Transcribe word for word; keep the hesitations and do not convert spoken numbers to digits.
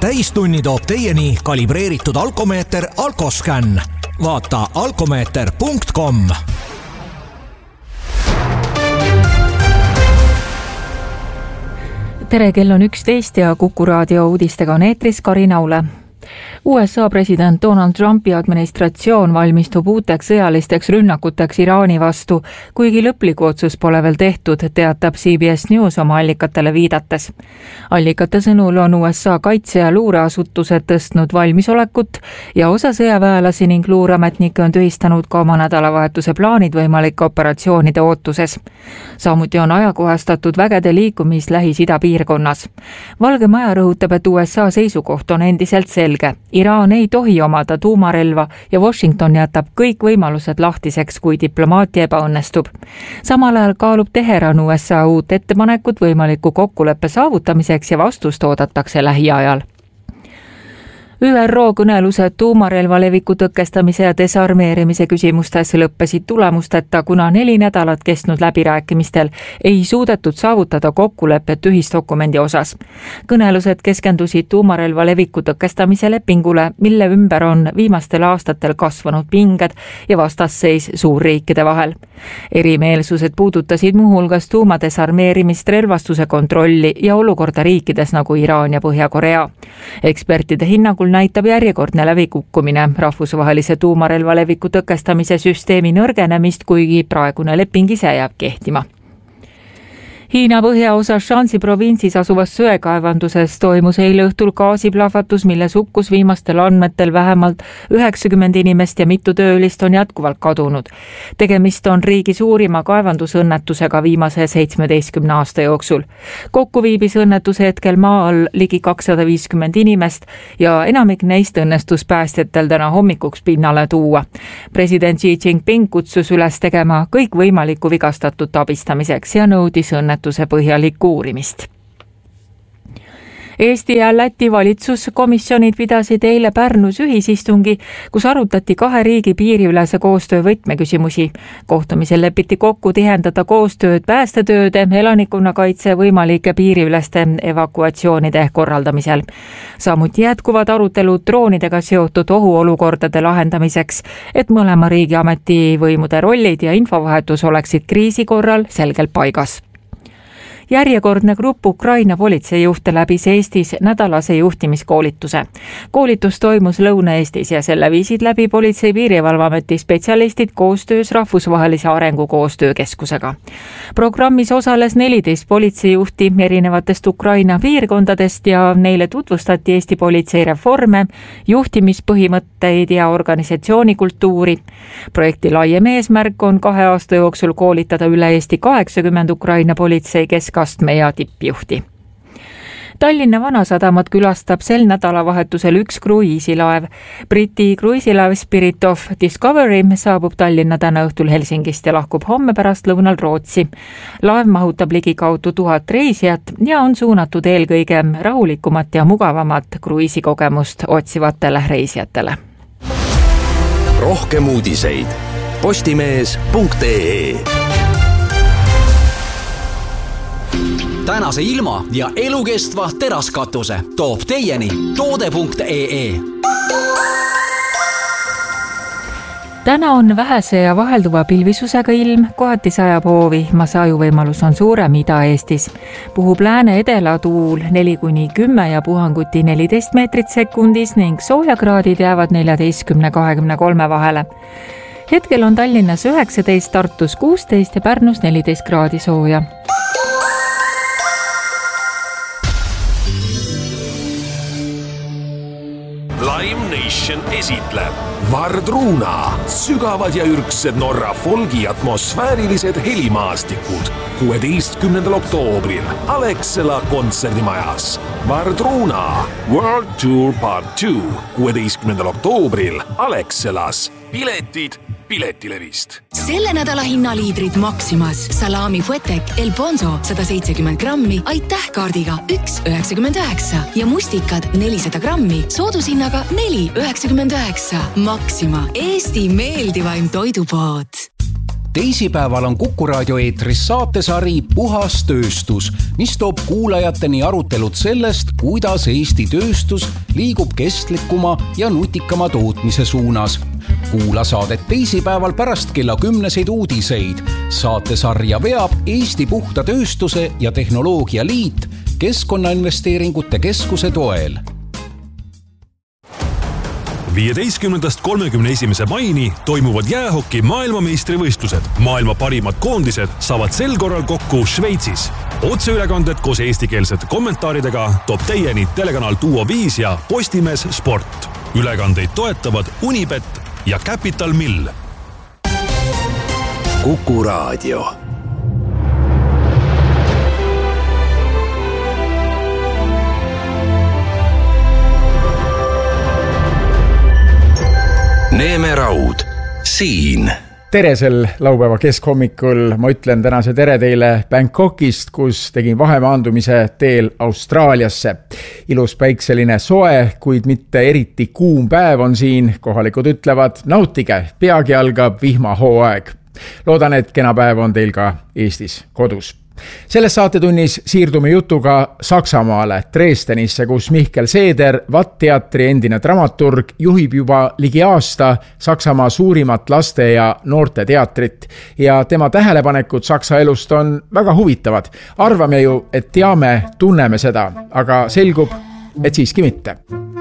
täistunni toob teieni kalibreeritud alkomeeter Alkoscan. Vaata alkomeeter punkt com. Tere, kell on üksteist ja Kuku raadio uudistega on eetris Karin Aule. U S A president Donald Trumpi administratsioon valmistub uuteks sõjalisteks rünnakuteks Iraani vastu, kuigi lõpliku otsus pole veel tehtud, teatab C B S News oma allikatele viidates. Allikate sõnul on U S A kaitse- ja luureasutused tõstnud valmisolekut ja osa sõjaväelasi ning luureametnikke on tühistanud ka oma nädalavahetuse plaanid võimalike operatsioonide ootuses. Samuti on ajakohastatud vägede liikumist Lähis-Ida piirkonnas. Valge Maja rõhutab, et U S A seisukoht on endiselt selge. Iraan ei tohi omada tuumarelva ja Washington jätab kõik võimalused lahtiseks, kui diplomaatia ebaõnnestub. Samal ajal kaalub Teheran U S A uut ettepanekut võimaliku kokkuleppe saavutamiseks ja vastust oodatakse lähiajal. Ü R O kõnelused tuumarelva leviku tõkestamise ja desarmeerimise küsimustes lõppesid tulemusteta, kuna neli nädalat kestnud läbirääkimistel ei suudetud saavutada kokkulepet ühisdokumendi osas. Kõnelused keskendusid tuumarelva leviku tõkestamise lepingule, mille ümber on viimastel aastatel kasvanud pinged ja vastasseis suurriikide vahel. Erimeelsused puudutasid muuhulgas tuumadesarmeerimist, relvastuse kontrolli ja olukorda riikides nagu Iraan ja Põhja-Korea. Ekspertide hinnangul näitab järjekordne läbikukkumine rahvusvahelise tuumarelva leviku tõkestamise süsteemi nõrgenemist, kuigi praegune leping ise jääb kehtima. Hiina põhjaosas Shanxi provintsis asuvas söekaevanduses toimus eile õhtul gaasiplahvatus, milles hukkus viimastel andmetel vähemalt üheksakümmend inimest ja mitu tööülist on jätkuvalt kadunud. Tegemist on riigi suurima kaevandusõnnetusega viimase seitsmeteistkümne aasta jooksul. Kokku viibis õnnetuse hetkel maa all ligi kakssada viiskümmend inimest ja enamik neist õnnestus päästjatel täna hommikuks pinnale tuua. President Xi Jinping kutsus üles tegema kõik võimalikku vigastatut abistamiseks ja nõudis õnnetuse põhjalikku uurimist. Eesti ja Läti valitsuskomisjonid pidasid eile Pärnus ühisistungi, kus arutati kahe riigi piiriülese koostöö võtmeküsimusi. Kohtumisel lepiti kokku tihendada koostööd päästetööde, elanikkonnakaitse võimalike piiriüleste evakuatsioonide korraldamisel. Samuti jätkuvad arutelud droonidega seotud ohuolukordade lahendamiseks, et mõlema riigi ametivõimude rollid ja infovahetus oleksid kriisi korral selgelt paigas. Järjekordne grupp Ukraina politseijuhte läbis Eestis nädalase juhtimiskoolituse. Koolitus toimus Lõuna-Eestis ja selle viisid läbi Politsei- Piirivalveameti spetsialistid koostöös Rahvusvahelise Arengukoostöökeskusega. Programmis osales neliteist politseijuhti erinevatest Ukraina piirkondadest ja neile tutvustati Eesti politsei reforme, juhtimispõhimõtteid ja organisatsioonikultuuri. Projekti laiem eesmärk on kahe aasta jooksul koolitada üle Eesti kaheksakümmend Ukraina politsei keskastme ja tippjuhti. Tallinna Vanasadamat külastab sel nädalavahetusel üks kruiisilaev. Briti kruiisilaev Spirit of Discovery saabub Tallinna täna õhtul Helsingist ja lahkub homme pärast lõunal Rootsi. Laev mahutab ligikaudu tuhat reisijat ja on suunatud eelkõige rahulikumat ja mugavamat kruiisikogemust otsivatele reisijatele. Rohkem uudiseid postimees punkt ee. Tänase ilma ja elukestva teraskatuse toob teieni toode punkt ee. Täna on vähese ja vahelduva pilvisusega ilm, kohati sajab hoovi, masajuvõimalus on suurem Ida-Eestis. Puhub lääne edela tuul neli kuni kümme ja puhanguti neliteist meetrit sekundis ning soojakraadid jäävad neljateistkümne kahekümne kolme vahele. Hetkel on Tallinnas üheksateist, Tartus kuusteist ja Pärnus neliteist kraadi sooja. Lime Nation esitleb Vardruna, sügavad ja ürgsed Norra folgi atmosfäärilised helimaastikud kuueteistkümnendal oktoobril Alexela kontserdimajas. Vardruna World Tour Part two kuueteistkümnendal oktoobril Alexelas. Piletid Piletilevist. Selle nädala hinnaliidrid Maximas. Salami Fuetek El Ponzo sada seitsekümmend grammi, aitäh kaardiga üks üheksakümmend üheksa ja mustikad nelisada grammi soodushinnaga neli üheksakümmend üheksa. Maxima, Eesti meeldivaim toidupood. teisipäeval on Kuku raadio eetris saatesari Puhas tööstus, mis toob kuulajateni arutelud sellest, kuidas Eesti tööstus liigub kestlikuma ja nutikama tootmise suunas. Kuula saadet teisipäeval pärast kella kümneseid uudiseid. Saatesarja veab Eesti Puhta Tööstuse ja Tehnoloogia Liit Keskkonnainvesteeringute Keskuse toel. viieteistkümnendast kolmekümne esimese maini toimuvad jäähoki maailmameistrivõistlused. Maailma parimad koondised saavad sel korral kokku Šveitsis. Otseülekanded koos eestikeelsete kommentaaridega toob teieni telekanal Duo viis ja Postimees Sport. Ülekandeid toetavad Unibet ja Capital Mill. Kuku raadio. Neeme Raud, siin. Tere sel laupäeva keskhommikul. Ma ütlen tänase tere teile Bangkokist, kus tegin vahemaandumise teel Austraaliasse. Ilus päikseline soe, kuid mitte eriti kuum päev on siin. Kohalikud ütlevad, nautige, peagi algab vihmahooaeg. Loodan, et kena päev on teil ka Eestis kodus. Selles saatetunnis siirdume jutuga Saksamaale, Dresdenisse, kus Mihkel Seeder, Vatt-teatri endine dramaturg, juhib juba ligi aasta Saksamaa suurimat laste- ja noorte teatrit. Ja tema tähelepanekud Saksa elust on väga huvitavad. Arvame ju, et teame, tunneme seda, aga selgub, et siiski mitte.